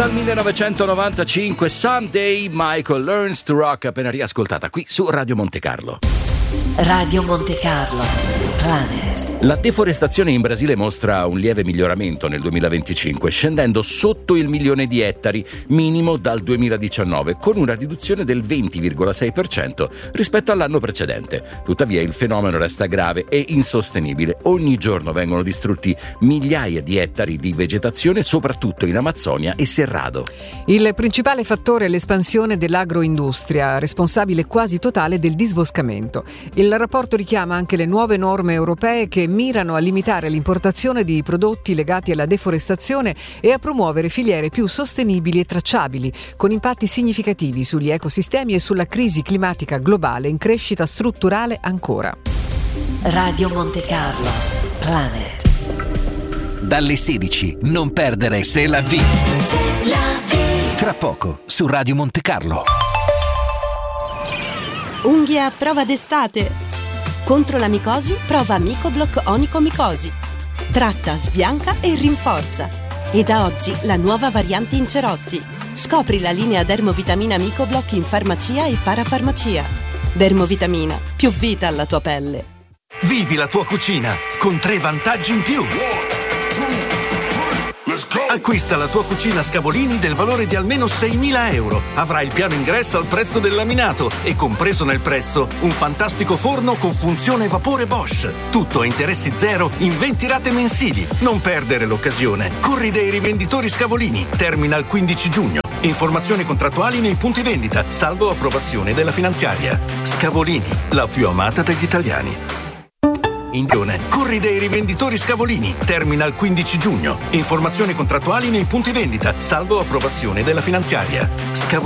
Dal 1995, Someday, Michael Learns to Rock, appena riascoltata qui su Radio Monte Carlo. Radio Monte Carlo, Planet. La deforestazione in Brasile mostra un lieve miglioramento nel 2025, scendendo sotto il 1 milione di ettari, minimo dal 2019, con una riduzione del 20,6% rispetto all'anno precedente. Tuttavia il fenomeno resta grave e insostenibile. Ogni giorno vengono distrutti migliaia di ettari di vegetazione, soprattutto in Amazzonia e Cerrado. Il principale fattore è l'espansione dell'agroindustria, responsabile quasi totale del disboscamento. Il rapporto richiama anche le nuove norme europee che mirano a limitare l'importazione di prodotti legati alla deforestazione e a promuovere filiere più sostenibili e tracciabili, con impatti significativi sugli ecosistemi e sulla crisi climatica globale in crescita strutturale ancora. Radio Monte Carlo, Planet. Dalle 16, non perdere C'est la vie. Tra poco, su Radio Monte Carlo. Unghie a prova d'estate. Contro la micosi, prova Micoblock Onicomicosi. Tratta, sbianca e rinforza. E da oggi la nuova variante in cerotti. Scopri la linea Dermovitamina Micoblock in farmacia e parafarmacia. Dermovitamina, più vita alla tua pelle. Vivi la tua cucina con 3 vantaggi in più. Acquista la tua cucina Scavolini del valore di almeno 6.000 euro. Avrai il piano ingresso al prezzo del laminato e compreso nel prezzo un fantastico forno con funzione vapore Bosch. Tutto a interessi zero in 20 rate mensili. Non perdere l'occasione. Corri dai rivenditori Scavolini. Termina il 15 giugno. Informazioni contrattuali nei punti vendita, salvo approvazione della finanziaria. Scavolini, la più amata degli italiani. Corri dai rivenditori Scavolini. Termina il 15 giugno. Informazioni contrattuali nei punti vendita, salvo approvazione della finanziaria.